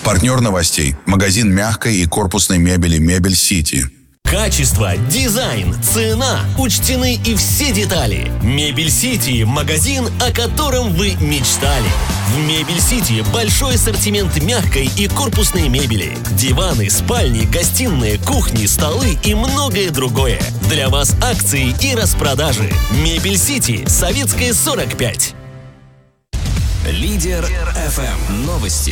Партнер новостей – магазин мягкой и корпусной мебели «Мебель Сити». Качество, дизайн, цена – учтены и все детали. «Мебель Сити» – магазин, о котором вы мечтали. В «Мебель Сити» большой ассортимент мягкой и корпусной мебели. Диваны, спальни, гостиные, кухни, столы и многое другое. Для вас акции и распродажи. «Мебель Сити», Советская, 45. Лидер ФМ. Новости.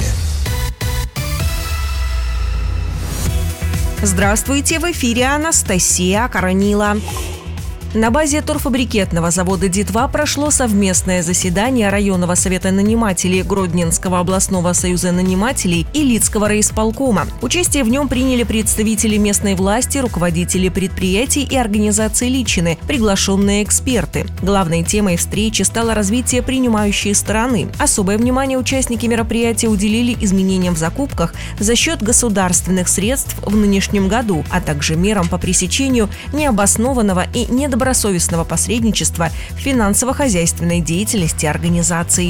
Здравствуйте, в эфире Анастасия Коронила. На базе торфобрикетного завода «Дитва» прошло совместное заседание районного совета нанимателей Гродненского областного союза нанимателей и Лидского райисполкома. Участие в нем приняли представители местной власти, руководители предприятий и организаций Личины, приглашенные эксперты. Главной темой встречи стало развитие принимающей стороны. Особое внимание участники мероприятия уделили изменениям в закупках за счет государственных средств в нынешнем году, а также мерам по пресечению необоснованного и недобросовестного посредничества в финансово-хозяйственной деятельности организаций.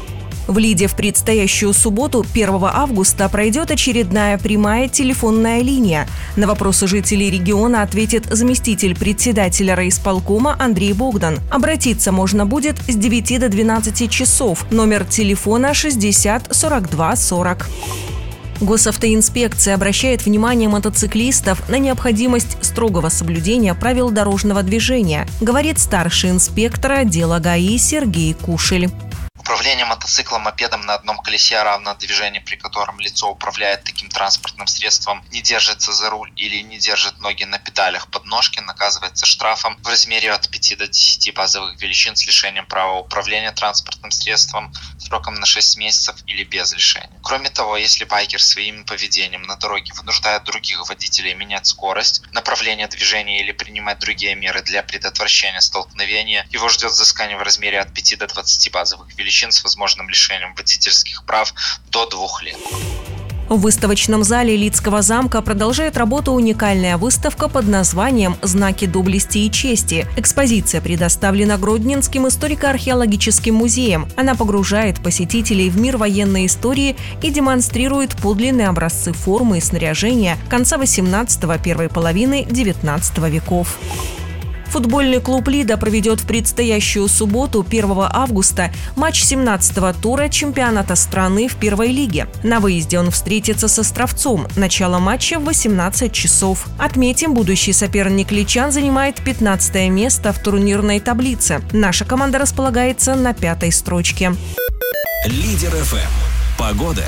В Лиде в предстоящую субботу, 1 августа, пройдет очередная прямая телефонная линия. На вопросы жителей региона ответит заместитель председателя райисполкома Андрей Богдан. Обратиться можно будет с 9 до 12 часов. Номер телефона 60 42 40. Госавтоинспекция обращает внимание мотоциклистов на необходимость строгого соблюдения правил дорожного движения, говорит старший инспектор отдела ГАИ Сергей Кушель. Управление мотоциклом, мопедом на одном колесе равно движению, при котором лицо управляет таким транспортным средством, не держится за руль или не держит ноги на педалях подножки, наказывается штрафом в размере от 5 до 10 базовых величин с лишением права управления транспортным средством сроком на 6 месяцев или без лишения. Кроме того, если байкер своим поведением на дороге вынуждает других водителей менять скорость, направление движения или принимать другие меры для предотвращения столкновения, его ждет взыскание в размере от 5 до 20 базовых величин с возможным лишением водительских прав до 2 лет. В выставочном зале Лидского замка продолжает работу уникальная выставка под названием «Знаки доблести и чести». Экспозиция предоставлена Гродненским историко-археологическим музеем. Она погружает посетителей в мир военной истории и демонстрирует подлинные образцы формы и снаряжения конца 18-го, первой половины 19 веков. Футбольный клуб «Лида» проведет в предстоящую субботу, 1 августа, матч 17-го тура чемпионата страны в первой лиге. На выезде он встретится с Островцом. Начало матча в 18 часов. Отметим, будущий соперник личан занимает 15 место в турнирной таблице. Наша команда располагается на 5-й строчке. Лидер ФМ. Погода.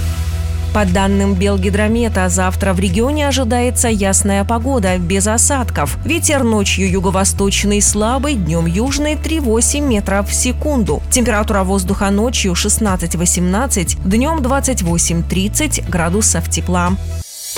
По данным Белгидромета, завтра в регионе ожидается ясная погода, без осадков. Ветер ночью юго-восточный слабый, днем южный 3,8 метров в секунду. Температура воздуха ночью 16-18, днем 28-30 градусов тепла.